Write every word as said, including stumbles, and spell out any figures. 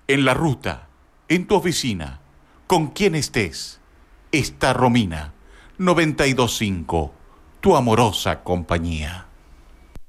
En la ruta, en tu oficina, con quien estés, está Romina, noventa y dos punto cinco, tu amorosa compañía.